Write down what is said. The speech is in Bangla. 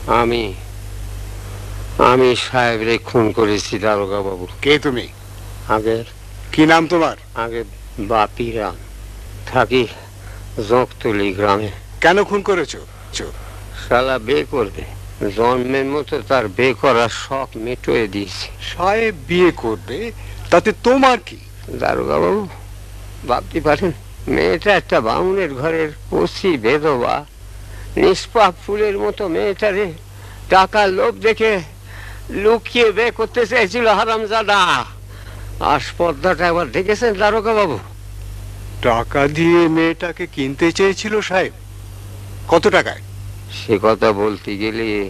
আমি আমি সাহেবরে খুন করেছি দারোগা বাবু। কে তুমি? আগের কি নাম তোমার? আগে বাপিরাম, থাকি জগতলি গ্রামে। কেন খুন করেছো? শালা বিয়ে করবে, জন্মের মতো তার বিয়ে করার শখ মিটিয়ে দিয়েছি। সাহেব বিয়ে করবে, তাতে তোমার কি? দারোগা বাবু, ভাবতে পারেন মেয়েটা একটা বামুনের ঘরের কচি বেধবা, নিষ্পাপ ফুলের মতো মেয়েটারে টাকার লোভ দেখে লুকিয়ে বিয়ে করতে চাইছিল হারামজাদা। আসপর্দাটা একবার দেখেছেন দারোগা বাবু? টাকা দিয়ে মেয়েটাকে কিনতে চেয়েছিল সাহেব? কত টাকায়? সে কথা বলতে গেলে